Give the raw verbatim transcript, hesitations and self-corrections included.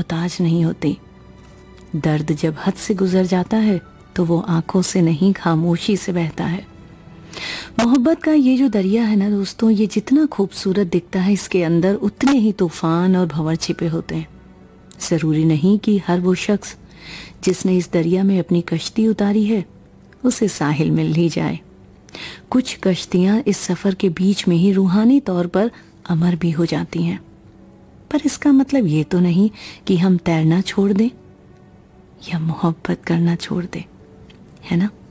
मोहताज नहीं होती। दर्द जब हद से गुजर जाता है तो वो आंखों से नहीं, खामोशी से बहता है। मोहब्बत का ये जो दरिया है ना दोस्तों, ये जितना खूबसूरत दिखता है, इसके अंदर उतने ही तूफान और भंवर छिपे होते हैं। जरूरी नहीं कि हर वो शख्स जिसने इस दरिया में अपनी कश्ती उतारी है उसे साहिल मिल ही जाए। कुछ कश्तियां इस सफर के बीच में ही रूहानी तौर पर अमर भी हो जाती हैं। पर इसका मतलब ये तो नहीं कि हम तैरना छोड़ दें या मोहब्बत करना छोड़ दें, है ना।